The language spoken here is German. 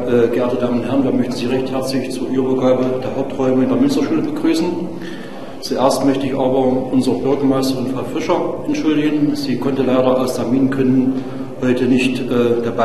geehrte Damen und Herren, wir möchten Sie recht herzlich zur Übergabe der Haupträume in der Münsterschule begrüßen. Zuerst möchte ich aber unsere Bürgermeisterin Frau Fischer entschuldigen. Sie konnte leider aus Termingründen heute nicht dabei